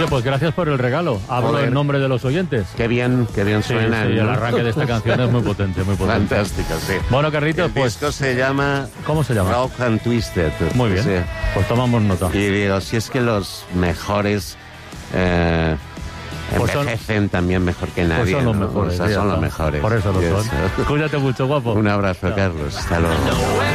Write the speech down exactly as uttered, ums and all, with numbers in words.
Oye, pues gracias por el regalo. Hablo Joder. en nombre de los oyentes. Qué bien, qué bien Sí, suena. sí, ¿no? el arranque de esta canción es muy potente, muy potente. Fantástico, sí. Bueno, Carlitos, El pues... disco se llama ¿Cómo se llama? Rock and Twisted. Muy bien, Sí. pues tomamos nota. Y digo, si es que los mejores eh, Pues son- envejecen también mejor que nadie. Pues son los ¿no? mejores. O sea, ya son los está. mejores. Por eso lo Y son. eso. Cuídate mucho, guapo. Un abrazo, Chao. Carlos. Hasta luego.